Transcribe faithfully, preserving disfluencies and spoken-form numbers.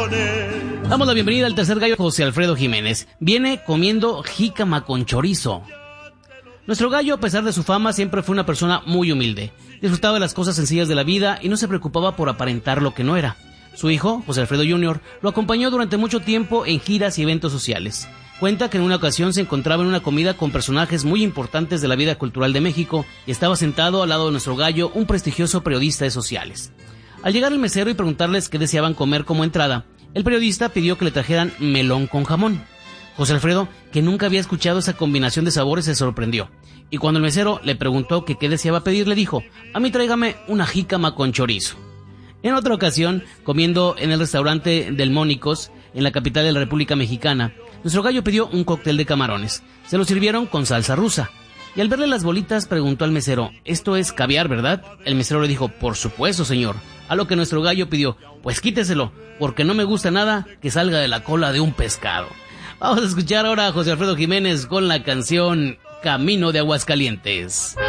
corazones. Damos la bienvenida al tercer gallo, José Alfredo Jiménez. Viene comiendo jícama con chorizo. Nuestro gallo, a pesar de su fama, siempre fue una persona muy humilde. Disfrutaba de las cosas sencillas de la vida y no se preocupaba por aparentar lo que no era. Su hijo, José Alfredo junior, lo acompañó durante mucho tiempo en giras y eventos sociales. Cuenta que en una ocasión se encontraba en una comida con personajes muy importantes de la vida cultural de México y estaba sentado al lado de nuestro gallo un prestigioso periodista de sociales. Al llegar el mesero y preguntarles qué deseaban comer como entrada, el periodista pidió que le trajeran melón con jamón. José Alfredo, que nunca había escuchado esa combinación de sabores, se sorprendió. Y cuando el mesero le preguntó que qué deseaba pedir, le dijo: a mí tráigame una jícama con chorizo. En otra ocasión, comiendo en el restaurante del Mónicos, en la capital de la República Mexicana, nuestro gallo pidió un cóctel de camarones. Se lo sirvieron con salsa rusa. Y al verle las bolitas, preguntó al mesero: esto es caviar, ¿verdad? El mesero le dijo: por supuesto, señor. A lo que nuestro gallo pidió: pues quíteselo, porque no me gusta nada que salga de la cola de un pescado. Vamos a escuchar ahora a José Alfredo Jiménez con la canción Camino de Aguascalientes.